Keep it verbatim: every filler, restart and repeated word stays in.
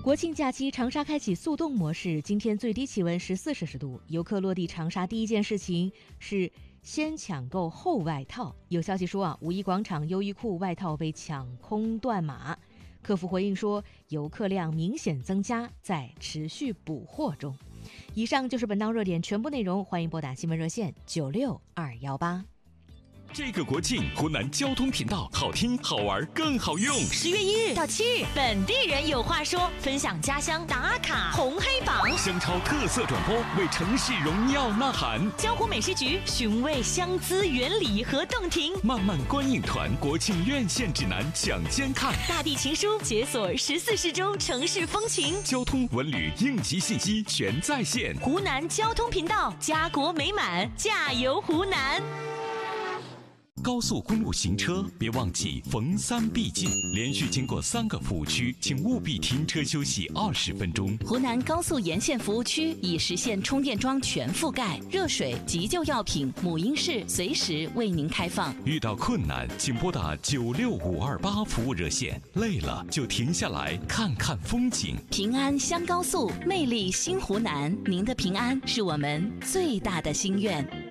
国庆假期，长沙开启速冻模式，今天最低气温十四摄氏度。游客落地长沙第一件事情是先抢购厚外套。有消息说啊，五一广场优衣库外套被抢空断码。客服回应说，游客量明显增加，在持续补货中。以上就是本档热点全部内容，欢迎拨打新闻热线九六二幺八。 这个国庆，湖南交通频道好听、好玩、更好用。 十月一日到七日，本地人有话说，分享家乡打卡红黑榜， 香超特色转播，为城市荣耀呐喊。 江湖美食局寻味香姿原理和洞庭， 漫漫观影团国庆院线指南抢先看， 大地情书解锁十四市州城市风情， 交通文旅应急信息全在线。 湖南交通频道，家国美满，加油湖南！ 高速公路行车别忘记逢三必进，连续经过三个服务区，请务必停车休息二十分钟。 湖南高速沿线服务区已实现充电桩全覆盖，热水、急救药品、母婴室随时为您开放。 遇到困难，请拨打九六五二八服务热线。累了就停下来看看风景。 平安乡高速，魅力新湖南，您的平安是我们最大的心愿。